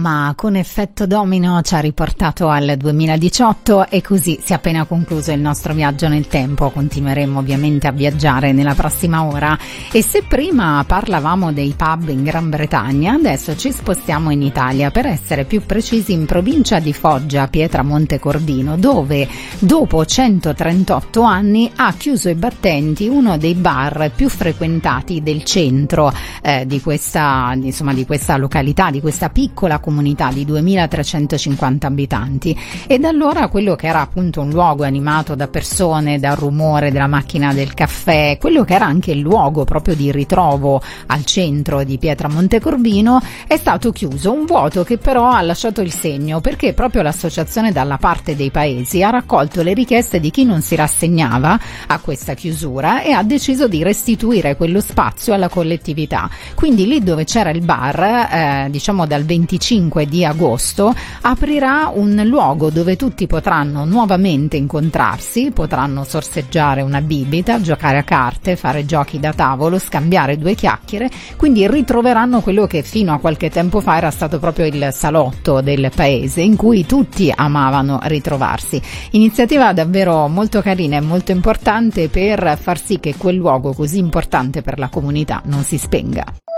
ma con effetto domino ci ha riportato al 2018 e così si è appena concluso il nostro viaggio nel tempo. Continueremo ovviamente a viaggiare nella prossima ora e se prima parlavamo dei pub in Gran Bretagna, adesso ci spostiamo in Italia, per essere più precisi in provincia di Foggia, Pietramonte Cordino, dove dopo 138 anni ha chiuso i battenti uno dei bar più frequentati del centro di questa località, di questa piccola comunità di 2350 abitanti. E da allora quello che era appunto un luogo animato da persone, dal rumore della macchina del caffè, quello che era anche il luogo proprio di ritrovo al centro di Pietramonte Cordino, è stato chiuso. Un vuoto che però ha lasciato il segno, perché proprio l'associazione Dalla Parte dei Paesi ha raccolto le richieste di chi non si rassegnava a questa chiusura e ha deciso di restituire quello spazio alla collettività. Quindi lì dove c'era il bar, dal 25 di agosto, aprirà un luogo dove tutti potranno nuovamente incontrarsi, potranno sorseggiare una bibita, giocare a carte, fare giochi da tavolo, scambiare due chiacchiere, quindi ritroveranno quello che fino a qualche tempo fa era stato proprio il salotto del paese in cui tutti amavano ritrovarsi. Iniziativa davvero molto carina e molto importante per far sì che quel luogo così importante per la comunità non si spenga.